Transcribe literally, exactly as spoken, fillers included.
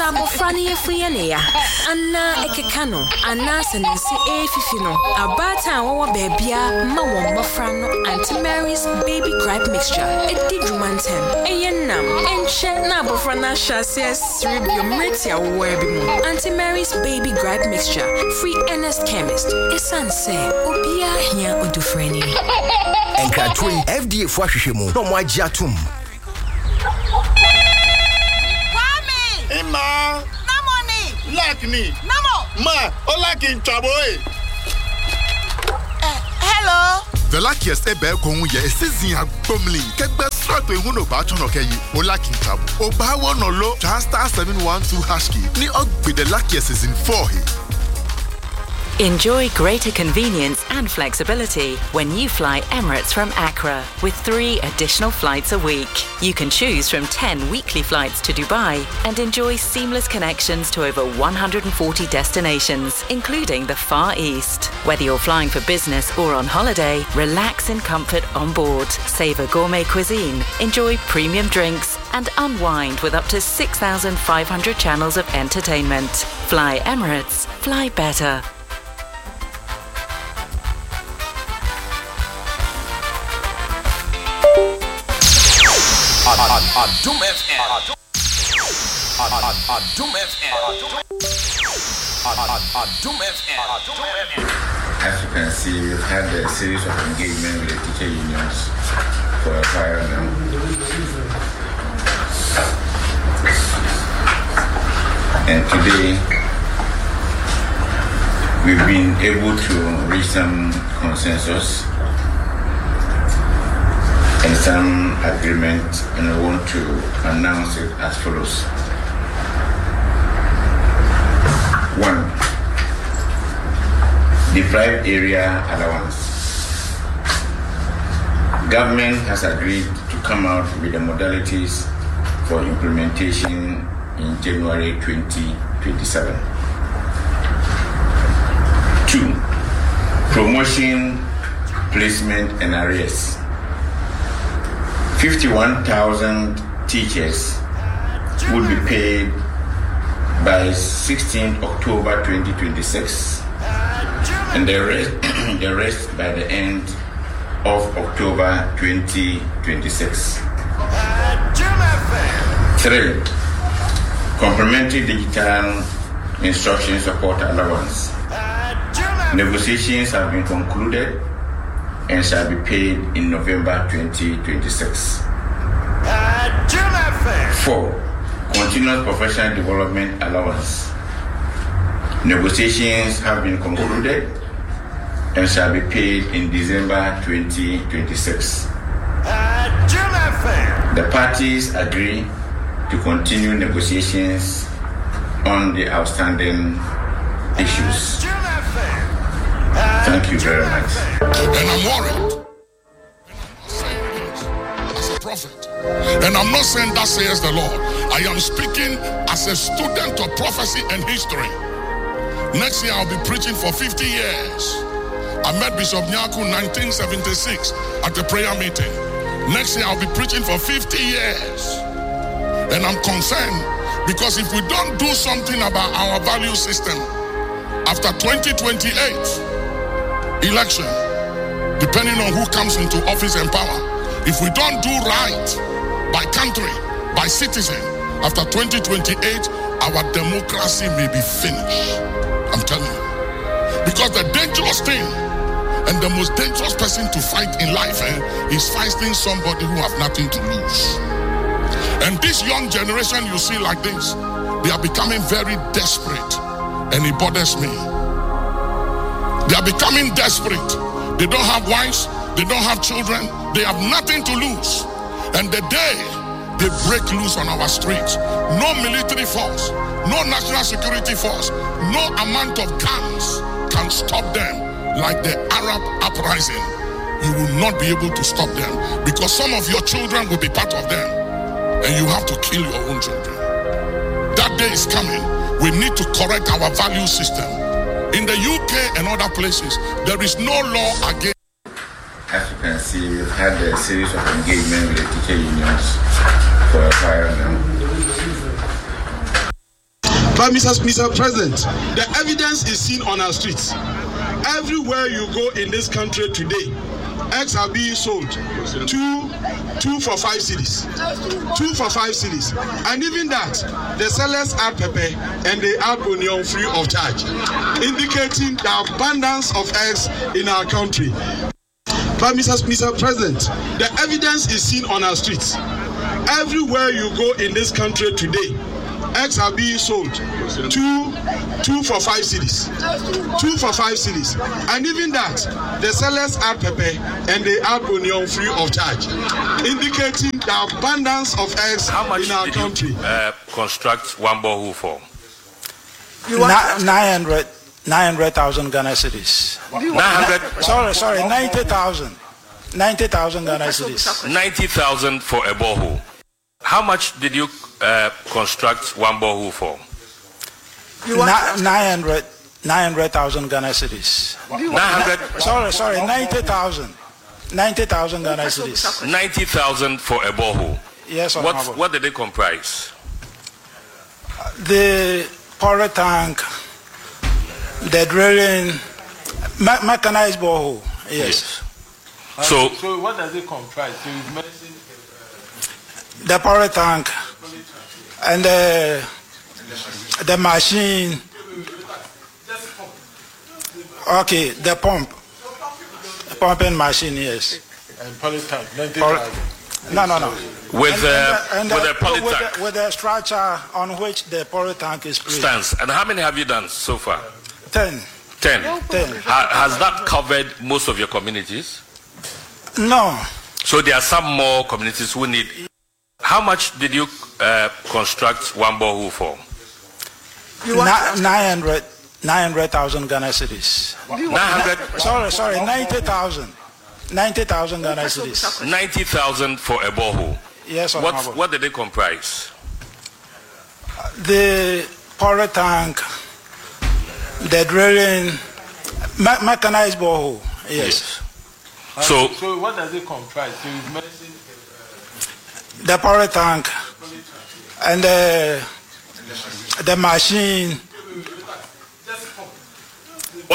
Sabo Franny Efiania, Anna Ekekano, Anna Sensi Efifino, Abata Wawa Babia, Mawa Mafrano, Auntie Mary's baby gripe mixture, Edi Drumantem, Ayanam, and Shetna Bofrana Shasias, Ribio Metia Webimu, Auntie Mary's baby gripe mixture, free N S chemist, Esanse, Obia here Odufreni. And Katrin F D A Fwashimu, no more Jatum. Ma, no money. Like me. No more. Ma, all like in trouble. Uh, hello. The luckiest ebe konwu ye season agbomli kegbe strap ehun no ba tono keyi o like in trouble. O ba wo no lo star seven one two hash key ni ogbe the luckiest season four he. Enjoy greater convenience and flexibility when you fly Emirates from Accra with three additional flights a week. You can choose from ten weekly flights to Dubai and enjoy seamless connections to over one hundred forty destinations, including the Far East. Whether you're flying for business or on holiday, relax in comfort on board, savor gourmet cuisine, enjoy premium drinks, and unwind with up to six thousand five hundred channels of entertainment. Fly Emirates, fly better. Adum F M. Adum F M. Adum F M. As you can see, we've had a series of engagement with the teacher unions for a while now. And today, we've been able to reach some consensus and some agreement, and I want to announce it as follows. One, deprived area allowance. Government has agreed to come out with the modalities for implementation in January twenty twenty-seven. Two, promotion, placement, and arrears. fifty-one thousand teachers would be paid by sixteenth October twenty twenty-six, and the rest, the rest by the end of October twenty twenty-six. Three, complementary digital instruction support allowance. Negotiations have been concluded and shall be paid in November twenty twenty-six. Four, continuous professional development allowance. Negotiations have been concluded and shall be paid in December twenty twenty-six. The parties agree to continue negotiations on the outstanding issues. Thank you very much. And I'm worried. As a prophet. And I'm not saying that says the Lord. I am speaking as a student of prophecy and history. Next year I'll be preaching for fifty years. I met Bishop Nyaku in nineteen seventy-six at the prayer meeting. Next year I'll be preaching for fifty years. And I'm concerned because if we don't do something about our value system, after twenty twenty-eight, election, depending on who comes into office and power, if we don't do right by country, by citizen, after twenty twenty-eight, our democracy may be finished. I'm telling you. Because the dangerous thing and the most dangerous person to fight in life eh, is fighting somebody who have nothing to lose. And this young generation you see like this, they are becoming very desperate, and it bothers me. They are becoming desperate. They don't have wives, they don't have children, they have nothing to lose. And the day they break loose on our streets, no military force, no national security force, no amount of guns can stop them like the Arab uprising. You will not be able to stop them because some of your children will be part of them, and you have to kill your own children. That day is coming. We need to correct our value system. In the U K and other places, there is no law against. As you can see, we've had a series of engagement with the teacher unions for a while now. But Mister Mister President, the evidence is seen on our streets. Everywhere you go in this country today, eggs are being sold two, two for five cedis, two for five cedis, and even that, the sellers add pepper and they add onion free of charge, indicating the abundance of eggs in our country. But Mister Mister President, the evidence is seen on our streets. Everywhere you go in this country today, eggs are being sold two, two for five cedis, two for five cedis, and even that, the sellers add pepper and they add onion free of charge, indicating the abundance of eggs How much in our did country. You, uh, construct one borehole for? Nine hundred, nine hundred thousand Ghana cedis. Nine hundred. Sorry, sorry, ninety thousand, ninety thousand Ghana cedis. Ninety thousand for a borehole. How much did you uh, construct one borehole for? Nine hundred, nine hundred thousand Ghana cedis. Nine hundred. Sorry, sorry, ninety thousand, ninety thousand Ghana cedis. Ninety thousand for a borehole. Yes, what what did they comprise? The power tank, the drilling, me- mechanized borehole. Yes. yes. So, so what does it comprise? So you've mentioned the power tank and the the machine. Okay, the pump, the pumping machine. Yes. And poly tank. Poly, no, no, no. With uh, and, and, with the, a poly with tank. the, with the structure on which the poly tank is placed. Stands. And how many have you done so far? Ten. Ten. Ten. Ha- has that covered most of your communities? No. So there are some more communities who need. How much did you uh, construct one borehole for? Nine hundred, nine hundred thousand Ghana cedis. Nine hundred. Sorry, sorry, ninety thousand, ninety thousand Ghana cedis. Ninety thousand for a borehole. Yes, what what did they comprise? The power tank, the drilling, me- mechanized borehole. Yes. yes. So, so what does it comprise? So you've mentioned the power tank and the the machine